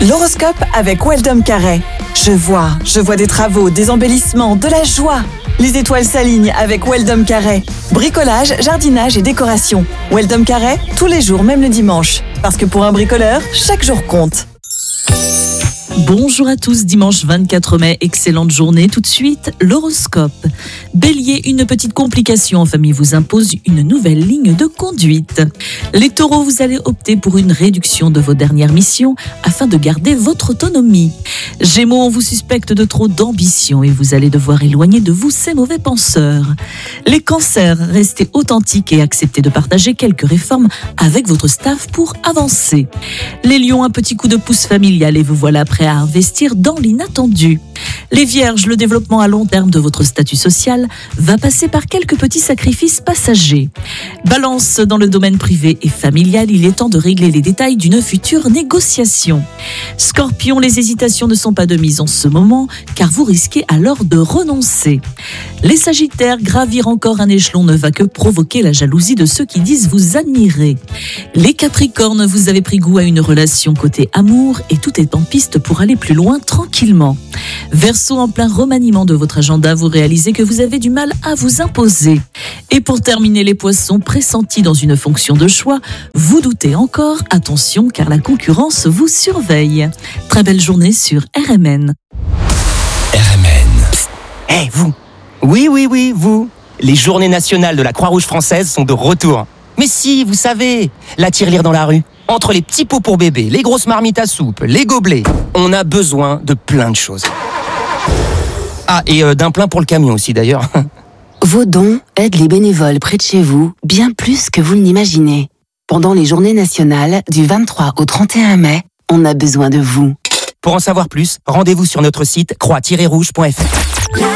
L'horoscope avec Weldom Carré. Je vois des travaux, des embellissements, de la joie. Les étoiles s'alignent avec Weldom Carré. Bricolage, jardinage et décoration. Weldom Carré, tous les jours, même le dimanche. Parce que pour un bricoleur, chaque jour compte. Bonjour à tous, dimanche 24 mai, excellente journée. Tout de suite, l'horoscope. Bélier, une petite complication en famille vous impose une nouvelle ligne de conduite. Les taureaux, vous allez opter pour une réduction de vos dernières missions afin de garder votre autonomie. Gémeaux, on vous suspecte de trop d'ambition et vous allez devoir éloigner de vous ces mauvais penseurs. Les cancers, restez authentiques et acceptez de partager quelques réformes avec votre staff pour avancer. Les lions, un petit coup de pouce familial et vous voilà prêt à investir dans l'inattendu. Les vierges, le développement à long terme de votre statut social va passer par quelques petits sacrifices passagers. Balance, dans le domaine privé et familial, il est temps de régler les détails d'une future négociation. Scorpion, les hésitations ne sont pas de mise en ce moment, car vous risquez alors de renoncer. Les sagittaires, gravir encore un échelon ne va que provoquer la jalousie de ceux qui disent vous admirer. Les capricornes, vous avez pris goût à une relation côté amour et tout est en piste pour aller plus loin tranquillement. Verseau, en plein remaniement de votre agenda, vous réalisez que vous avez du mal à vous imposer. Et pour terminer, les poissons, pressentis dans une fonction de choix, vous doutez encore, attention car la concurrence vous surveille. Très belle journée sur RMN. Hey, vous! Oui, vous! Les journées nationales de la Croix-Rouge française sont de retour. Mais si, vous savez, la tirelire dans la rue. Entre les petits pots pour bébé, les grosses marmites à soupe, les gobelets, on a besoin de plein de choses. Ah, et d'un plein pour le camion aussi d'ailleurs. Vos dons aident les bénévoles près de chez vous bien plus que vous ne l'imaginez. Pendant les journées nationales du 23 au 31 mai, on a besoin de vous. Pour en savoir plus, rendez-vous sur notre site croix-rouge.fr.